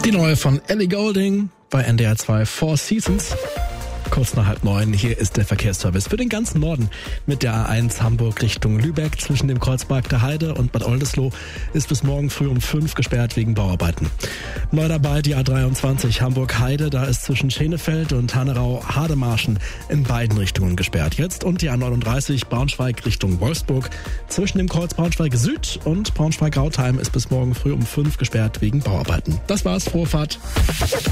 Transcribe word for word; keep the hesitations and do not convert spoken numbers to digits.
Die neue von Ellie Goulding bei N D R zwei Four Seasons. Kurz nach halb neun, hier ist der Verkehrsservice für den ganzen Norden. Mit der A eins Hamburg Richtung Lübeck zwischen dem Kreuzberg der Heide und Bad Oldesloe ist bis morgen früh um fünf gesperrt wegen Bauarbeiten. Neu dabei die A dreiundzwanzig Hamburg-Heide, da ist zwischen Schenefeld und Hannerau-Hademarschen in beiden Richtungen gesperrt. Jetzt und die A neununddreißig Braunschweig Richtung Wolfsburg zwischen dem Kreuz Braunschweig Süd und Braunschweig-Rautheim ist bis morgen früh um fünf gesperrt wegen Bauarbeiten. Das war's, frohe Fahrt.